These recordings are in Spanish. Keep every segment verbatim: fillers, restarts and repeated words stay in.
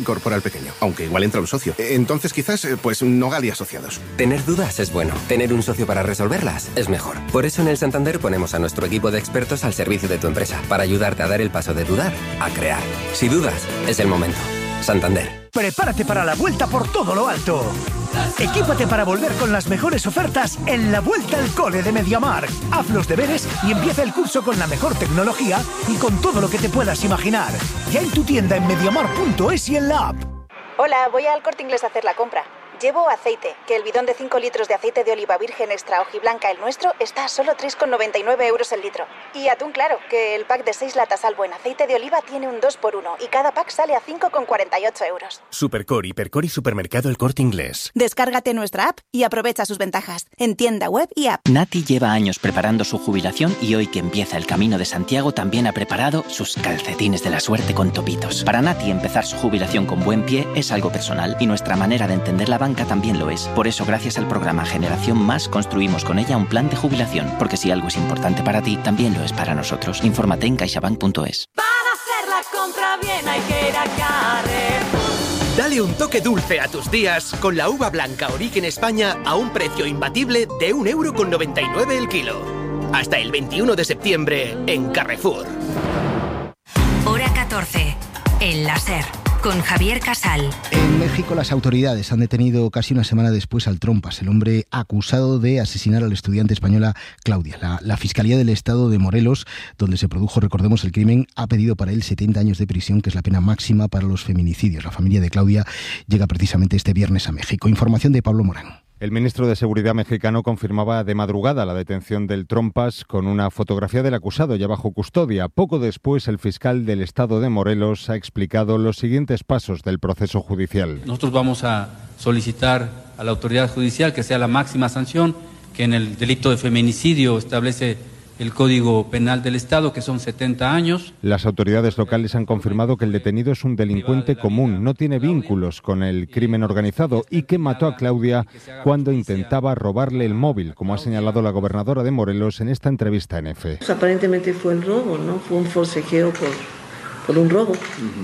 incorpora al pequeño, aunque igual entra un socio. Entonces quizás, pues, Nogal y Asociados. Tener dudas es bueno. Tener un socio para resolverlas es mejor. Por eso en el Santander ponemos a nuestro equipo de expertos al servicio de tu empresa, para ayudarte a dar el paso de dudar a crear. Si dudas, es el momento. Santander. Prepárate para la vuelta por todo lo alto. Equípate para volver con las mejores ofertas en la Vuelta al Cole de MediaMarkt. Haz los deberes y empieza el curso con la mejor tecnología y con todo lo que te puedas imaginar. Ya en tu tienda en mediamarkt punto es y en la app. Hola, voy al Corte Inglés a hacer la compra. Llevo aceite, que el bidón de cinco litros de aceite de oliva virgen extra hojiblanca, el nuestro, está a solo tres con noventa y nueve euros el litro. Y atún claro, que el pack de seis latas al buen aceite de oliva tiene un dos por uno y cada pack sale a cinco con cuarenta y ocho euros. Supercor, Hipercor y Supermercado El Corte Inglés. Descárgate nuestra app y aprovecha sus ventajas en tienda web y app. Nati lleva años preparando su jubilación y hoy que empieza el Camino de Santiago también ha preparado sus calcetines de la suerte con topitos. Para Nati empezar su jubilación con buen pie es algo personal y nuestra manera de entender la banca también lo es. Por eso, gracias al programa Generación Más, construimos con ella un plan de jubilación, porque si algo es importante para ti, también lo es para nosotros. Infórmate en caixabank punto es. Para hacer la compra bien hay que ir a Carrefour. Dale un toque dulce a tus días con la uva blanca Origen España a un precio imbatible de un euro con noventa y nueve el kilo. Hasta el veintiuno de septiembre en Carrefour. Hora catorce. El láser. Con Javier Casal. En México las autoridades han detenido casi una semana después al Trompas, el hombre acusado de asesinar a la estudiante española Claudia. La, la Fiscalía del Estado de Morelos, donde se produjo, recordemos, el crimen, ha pedido para él setenta años de prisión, que es la pena máxima para los feminicidios. La familia de Claudia llega precisamente este viernes a México. Información de Pablo Morán. El ministro de Seguridad mexicano confirmaba de madrugada la detención del Trompas con una fotografía del acusado ya bajo custodia. Poco después, el fiscal del Estado de Morelos ha explicado los siguientes pasos del proceso judicial. Nosotros vamos a solicitar a la autoridad judicial que sea la máxima sanción, que en el delito de feminicidio establece el Código Penal del Estado, que son setenta años. Las autoridades locales han confirmado que el detenido es un delincuente común, no tiene vínculos con el crimen organizado y que mató a Claudia cuando intentaba robarle el móvil, como ha señalado la gobernadora de Morelos en esta entrevista en Efe. Pues aparentemente fue el robo, ¿no? Fue un forcejeo por, por un robo.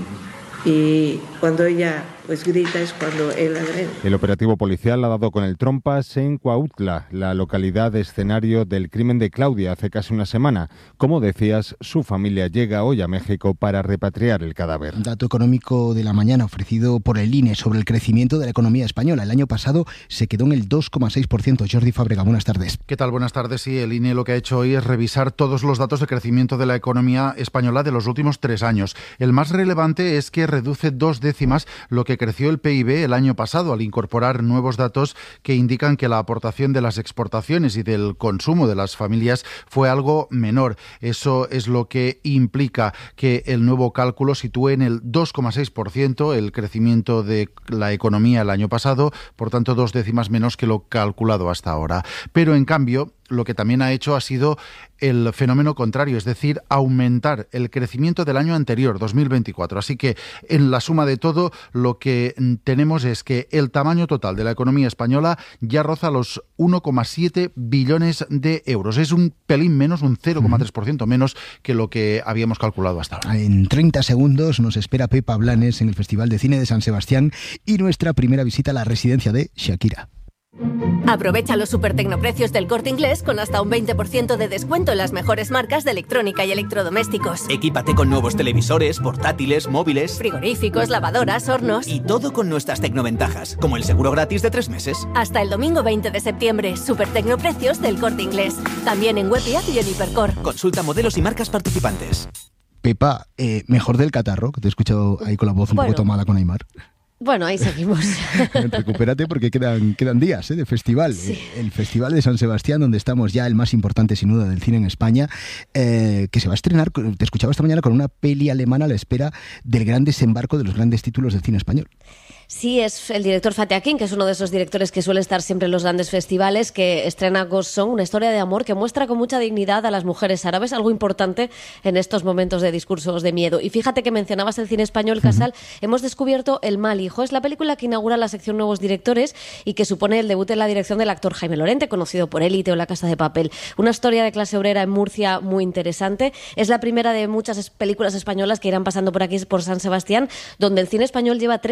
Y cuando ella pues grita es cuando él agrede. El operativo policial ha dado con el Trompas en Cuautla, la localidad escenario del crimen de Claudia hace casi una semana. Como decías, su familia llega hoy a México para repatriar el cadáver. Dato económico de la mañana ofrecido por el I N E sobre el crecimiento de la economía española. El año pasado se quedó en el dos coma seis por ciento. Jordi Fábrega, buenas tardes. ¿Qué tal? Buenas tardes. Sí, el I N E lo que ha hecho hoy es revisar todos los datos de crecimiento de la economía española de los últimos tres años. El más relevante es que reduce dos décimas lo que creció el P I B el año pasado al incorporar nuevos datos que indican que la aportación de las exportaciones y del consumo de las familias fue algo menor. Eso es lo que implica que el nuevo cálculo sitúe en el dos coma seis por ciento el crecimiento de la economía el año pasado, por tanto dos décimas menos que lo calculado hasta ahora. Pero en cambio, lo que también ha hecho ha sido el fenómeno contrario, es decir, aumentar el crecimiento del año anterior, dos mil veinticuatro. Así que, en la suma de todo, lo que tenemos es que el tamaño total de la economía española ya roza los uno coma siete billones de euros. Es un pelín menos, un cero coma tres por ciento menos que lo que habíamos calculado hasta ahora. En treinta segundos nos espera Pepa Blanes en el Festival de Cine de San Sebastián y nuestra primera visita a la residencia de Shakira. Aprovecha los supertecnoprecios del Corte Inglés con hasta un veinte por ciento de descuento en las mejores marcas de electrónica y electrodomésticos. Equípate con nuevos televisores, portátiles, móviles, frigoríficos, lavadoras, hornos. Y todo con nuestras tecnoventajas, como el seguro gratis de tres meses. Hasta el domingo veinte de septiembre, supertecnoprecios del Corte Inglés. También en web y app y en Hipercor. Consulta modelos y marcas participantes. Pepa, eh, mejor del catarro, que te he escuchado ahí con la voz un bueno. poco tomada con Aymar. Bueno, ahí seguimos. Recupérate porque quedan, quedan días ¿eh? de festival. Sí. El Festival de San Sebastián, donde estamos ya, el más importante sin duda del cine en España, eh, que se va a estrenar, te escuchaba esta mañana, con una peli alemana a la espera del gran desembarco de los grandes títulos del cine español. Sí, es el director Fatih Akin, que es uno de esos directores que suele estar siempre en los grandes festivales, que estrena Ghost Song, una historia de amor que muestra con mucha dignidad a las mujeres árabes, algo importante en estos momentos de discursos de miedo. Y fíjate que mencionabas el cine español, Casal, uh-huh. hemos descubierto El mal hijo. Es la película que inaugura la sección Nuevos Directores y que supone el debut en la dirección del actor Jaime Lorente, conocido por Élite o La Casa de Papel. Una historia de clase obrera en Murcia muy interesante. Es la primera de muchas películas españolas que irán pasando por aquí, por San Sebastián, donde el cine español lleva tres